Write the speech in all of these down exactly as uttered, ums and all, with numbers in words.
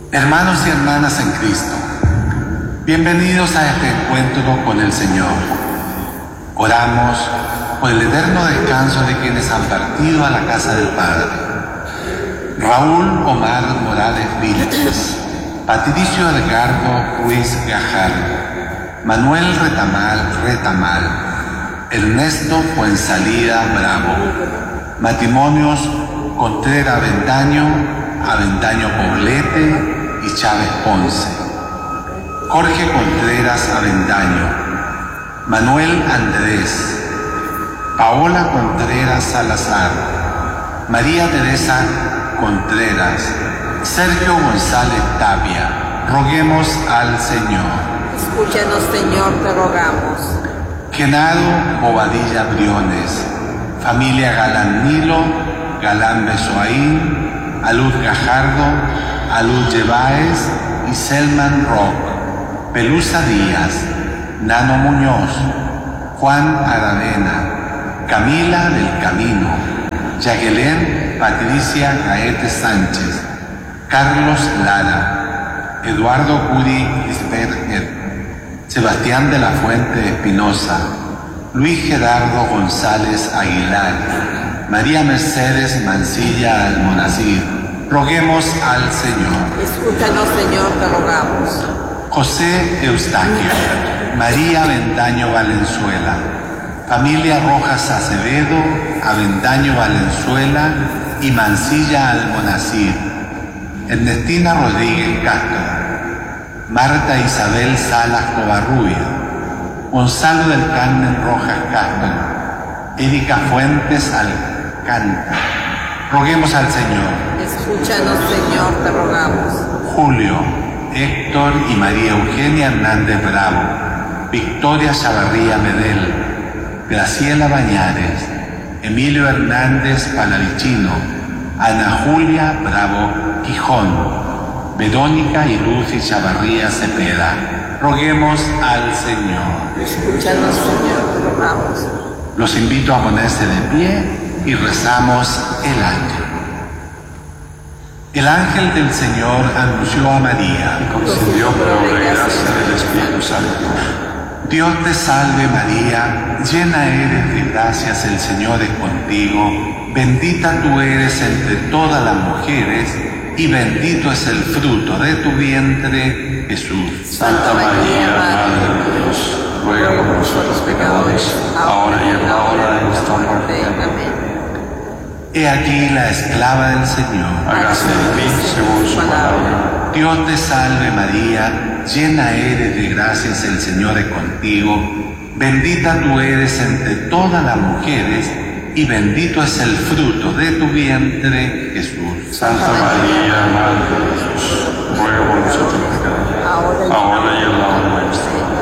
Hermanos y hermanas en Cristo, bienvenidos a este encuentro con el Señor. Oramos por el eterno descanso de quienes han partido a la casa del Padre. Raúl Omar Morales Vílez, Patricio Edgardo Ruiz Gajardo, Manuel Retamal Retamal, Ernesto Fuensalida Bravo, matrimonios Contreras Avendaño, Avendaño Poblete y Chávez Ponce, Jorge Contreras Avendaño, Manuel Andrés, Paola Contreras Salazar, María Teresa Contreras, Sergio González Tapia. Roguemos al Señor. Escúchanos, Señor, te rogamos. Genaro Bobadilla Briones, familia Galán Nilo, Galán Besoaín, Alud Gajardo, Alud Lleváez y Selman Rock, Pelusa Díaz, Nano Muñoz, Juan Aravena, Camila del Camino, Yaguelén Patricia Gaete Sánchez, Carlos Lara, Eduardo Curi Isberger, Sebastián de la Fuente Espinosa, Luis Gerardo González Aguilar, María Mercedes Mancilla Almonacid. Roguemos al Señor. Escúchanos, Señor, te rogamos. José Eustaquio, María Avendaño Valenzuela, familia Rojas Acevedo, Avendaño Valenzuela y Mancilla Almonacid, Ernestina Rodríguez Castro, Marta Isabel Salas Covarrubia, Gonzalo del Carmen Rojas Castro, Erika Fuentes Alcántara. Roguemos al Señor. Escúchanos, Señor, te rogamos. Julio, Héctor y María Eugenia Hernández Bravo, Victoria Chavarría Medel, Graciela Bañares, Emilio Hernández Palavicino, Ana Julia Bravo Quijón, Verónica y Lucy Chavarría Cepeda. Roguemos al Señor. Escúchanos, Señor, te rogamos. Los invito a ponerse de pie y rezamos el ángel. El ángel del Señor anunció a María y concedió obra y gracia del Espíritu Santo. Dios te salve María, llena eres de gracias, el Señor es contigo, bendita tú eres entre todas las mujeres y bendito es el fruto de tu vientre, Jesús. Santa María, Madre de Dios, ruega por nosotros pecadores, ahora y en la hora de nuestra muerte. Amén. He aquí la esclava del Señor. Hágase de mí según su palabra. Dios te salve María, llena eres de gracias, el Señor es contigo, bendita tú eres entre todas las mujeres y bendito es el fruto de tu vientre, Jesús. Santa María, Madre de Dios, ruega por nosotros pecadores, ahora y en la hora de nuestra muerte.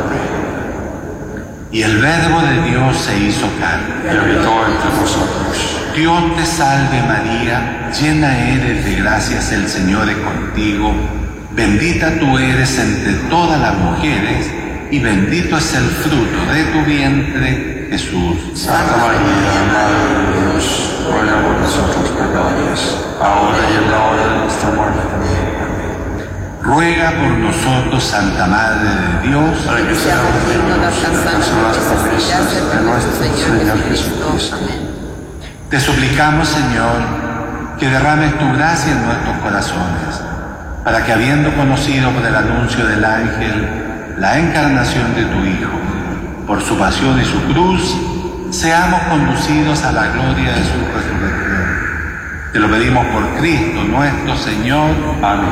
Y el Verbo de Dios se hizo carne y habitó entre nosotros. Dios te salve María, llena eres de gracias, el Señor es contigo, bendita tú eres entre todas las mujeres y bendito es el fruto de tu vientre, Jesús. Santa María, Madre de Dios, ruega por nosotros pecadores, ahora y en la hora de nuestra muerte. Ruega por nosotros, Santa Madre de Dios, para que seamos dignos de alcanzar las promesas de nuestro Señor Jesucristo. Amén. Te suplicamos, Señor, que derrames tu gracia en nuestros corazones, para que, habiendo conocido por el anuncio del ángel la encarnación de tu Hijo, por su pasión y su cruz, seamos conducidos a la gloria de su resurrección. Te lo pedimos por Cristo nuestro Señor. Amén.